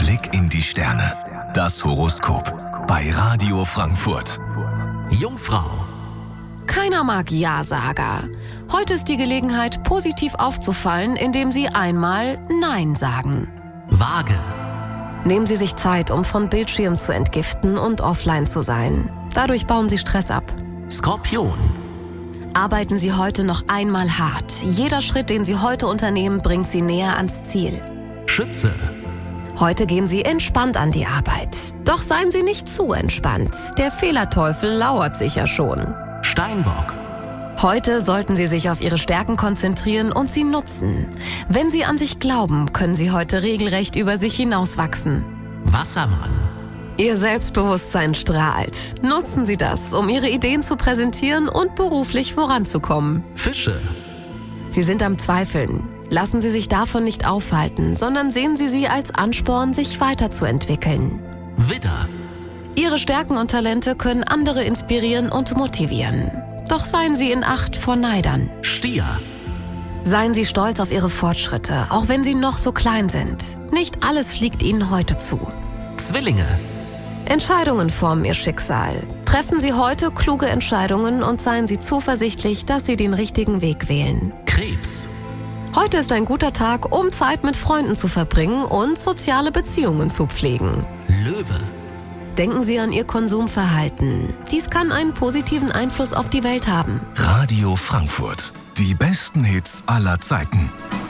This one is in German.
Blick in die Sterne. Das Horoskop bei Radio Frankfurt. Jungfrau. Keiner mag Ja-Sager. Heute ist die Gelegenheit, positiv aufzufallen, indem Sie einmal Nein sagen. Waage. Nehmen Sie sich Zeit, um von Bildschirm zu entgiften und offline zu sein. Dadurch bauen Sie Stress ab. Skorpion. Arbeiten Sie heute noch einmal hart. Jeder Schritt, den Sie heute unternehmen, bringt Sie näher ans Ziel. Schütze. Heute gehen Sie entspannt an die Arbeit. Doch seien Sie nicht zu entspannt. Der Fehlerteufel lauert sicher schon. Steinbock. Heute sollten Sie sich auf Ihre Stärken konzentrieren und sie nutzen. Wenn Sie an sich glauben, können Sie heute regelrecht über sich hinauswachsen. Wassermann. Ihr Selbstbewusstsein strahlt. Nutzen Sie das, um Ihre Ideen zu präsentieren und beruflich voranzukommen. Fische. Sie sind am Zweifeln. Lassen Sie sich davon nicht aufhalten, sondern sehen Sie sie als Ansporn, sich weiterzuentwickeln. Widder. Ihre Stärken und Talente können andere inspirieren und motivieren. Doch seien Sie in Acht vor Neidern. Stier. Seien Sie stolz auf Ihre Fortschritte, auch wenn sie noch so klein sind. Nicht alles fliegt Ihnen heute zu. Zwillinge. Entscheidungen formen Ihr Schicksal. Treffen Sie heute kluge Entscheidungen und seien Sie zuversichtlich, dass Sie den richtigen Weg wählen. Krebs. Heute ist ein guter Tag, um Zeit mit Freunden zu verbringen und soziale Beziehungen zu pflegen. Löwe. Denken Sie an Ihr Konsumverhalten. Dies kann einen positiven Einfluss auf die Welt haben. Radio Frankfurt. Die besten Hits aller Zeiten.